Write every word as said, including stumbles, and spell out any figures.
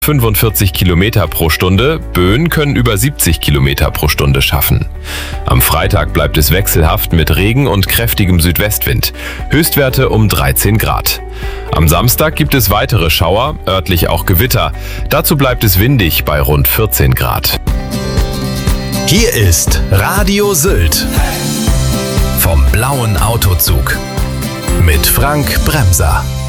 fünfundvierzig Kilometer pro Stunde, Böen können über siebzig Kilometer pro Stunde schaffen. Am Freitag bleibt es wechselhaft mit Regen und kräftigem Südwestwind. Höchstwerte um dreizehn Grad. Am Samstag gibt es weitere Schauer, örtlich auch Gewitter. Dazu bleibt es windig bei rund vierzehn Grad. Hier ist Radio Sylt vom Blauen Autozug mit Frank Bremser.